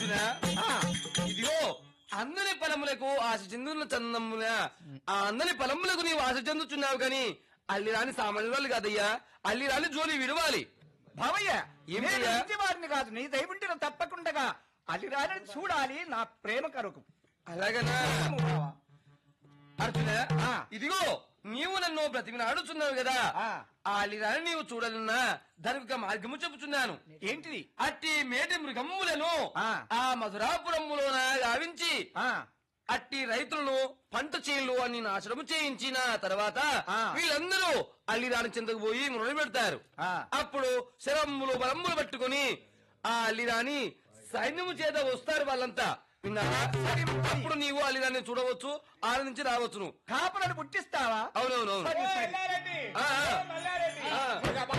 అర్జునా ఇదిగో అందరి పొలములకు ఆశ చెందున్న చందమున ఆ అందరి పొలములకు నీవు ఆశ చెందుతున్నావు గాని అల్లి రాని సామాన్యులు కాదయ్యా, అల్లి రాని జోలి విడవాలి. భావయ్య ఏమయ్యా? వారిని కాదు, నీ దయవుంటే తప్పకుండా అల్లిరాని చూడాలి నా ప్రేమ కరుకు. అలాగనా బావా. అర్జున ఇదిగో నీవు నన్ను బ్రతిమినాడుచున్నావు కదా, ఆ అల్లిరాని నీవు చూడాలన్నా దానికి ఒక మార్గము చెబుతున్నాను. ఏంటిది? అట్టి మేటి మృగమ్ములను ఆ మధురాపురములోన గావించి అట్టి రైతులను పంట చేలు అని నాశనము చేయించిన తర్వాత వీళ్ళందరూ అల్లిరాని చెందకు పోయి మొదలు పెడతారు. అప్పుడు శరములు బలములు పట్టుకుని ఆ అల్లిరాని సైన్యము చేత వస్తారు వాళ్ళంతా. విన్నారా? అప్పుడు నీవు అల్లిరాని చూడవచ్చు, ఆనందించి రావచ్చును. కాపులను పుట్టిస్తావా? అవునవునవును.